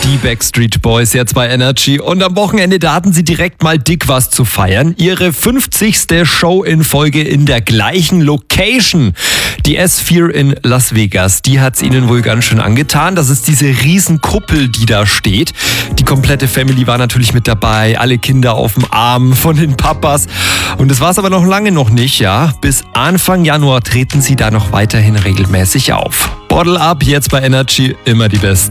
Die Backstreet Boys jetzt bei Energy. Und am Wochenende, da hatten sie direkt mal dick was zu feiern. Ihre 50. Show in Folge in der gleichen Location. Die S4 in Las Vegas, die hat's ihnen wohl ganz schön angetan. Das ist diese Riesenkuppel, die da steht. Die komplette Family war natürlich mit dabei. Alle Kinder auf dem Arm von den Papas. Und das war's aber noch lange noch nicht, ja. Bis Anfang Januar treten sie da noch weiterhin regelmäßig auf. Bottle Up jetzt bei Energy, immer die Besten.